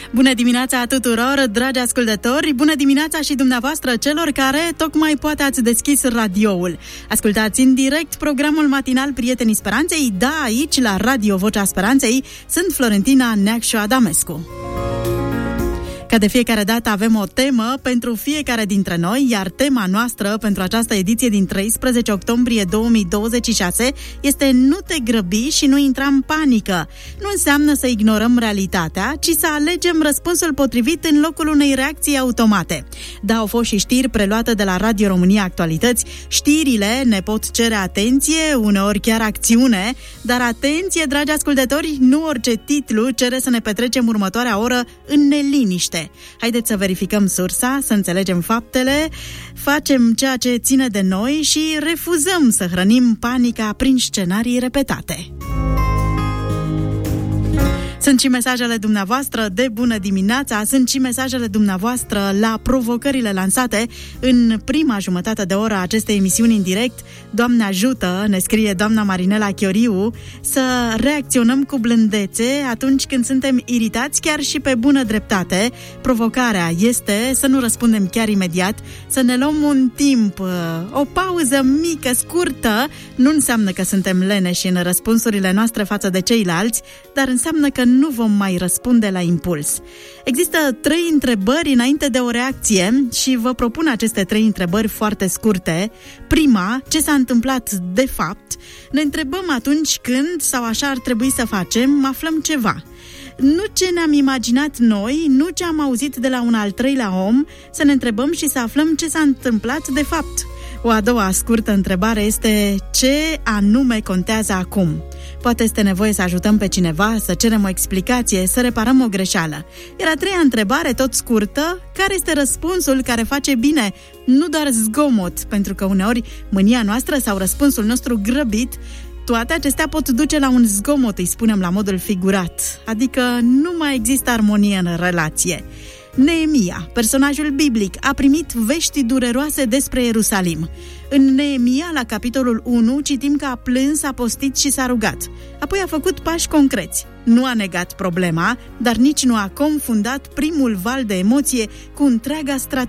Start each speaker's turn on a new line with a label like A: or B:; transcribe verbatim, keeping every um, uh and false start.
A: Bună dimineața tuturor, dragi ascultători! Bună dimineața și dumneavoastră celor care tocmai poate ați deschis radioul. Ascultați în direct programul matinal Prietenii Speranței. Da, aici, la Radio Vocea Speranței, sunt Florentina Neacșu Adamescu. Ca de fiecare dată avem o temă pentru fiecare dintre noi, iar tema noastră pentru această ediție din treisprezece octombrie două mii douăzeci și șase este nu te grăbi și nu intra în panică. Nu înseamnă să ignorăm realitatea, ci să alegem răspunsul potrivit în locul unei reacții automate. Da, au fost și știri preluate de la Radio România Actualități. Știrile ne pot cere atenție, uneori chiar acțiune, dar atenție, dragi ascultători, nu orice titlu cere să ne petrecem următoarea oră în neliniște. Haideți să verificăm sursa, să înțelegem faptele, facem ceea ce ține de noi și refuzăm să hrănim panica prin scenarii repetate. Sunt și mesajele dumneavoastră de bună dimineața, sunt și mesajele dumneavoastră la provocările lansate în prima jumătate de oră a acestei emisiuni în direct. Doamne ajută, ne scrie doamna Marinela Chioriu, să reacționăm cu blândețe atunci când suntem iritați, chiar și pe bună dreptate. Provocarea este să nu răspundem chiar imediat, să ne luăm un timp, o pauză mică, scurtă. Nu înseamnă că suntem leneși în răspunsurile noastre față de ceilalți, dar înseamnă că nu vom mai răspunde la impuls. Există trei întrebări înainte de o reacție și vă propun aceste trei întrebări foarte scurte. Prima, ce s-a întâmplat de fapt? Ne întrebăm atunci când, sau așa ar trebui să facem, aflăm ceva. Nu ce ne-am imaginat noi, nu ce am auzit de la un al treilea om, să ne întrebăm și să aflăm ce s-a întâmplat de fapt. O a doua scurtă întrebare este ce anume contează acum. Poate este nevoie să ajutăm pe cineva, să cerem o explicație, să reparăm o greșeală. Iar a treia întrebare, tot scurtă, care este răspunsul care face bine, nu doar zgomot, pentru că uneori mânia noastră sau răspunsul nostru grăbit, toate acestea pot duce la un zgomot, îi spunem la modul figurat, adică nu mai există armonie în relație. Neemia, personajul biblic, a primit vești dureroase despre Ierusalim. În Neemia, la capitolul unu, citim că a plâns, a postit și s-a rugat. Apoi a făcut pași concreți. Nu a negat problema, dar nici nu a confundat primul val de emoție cu întreaga strategie.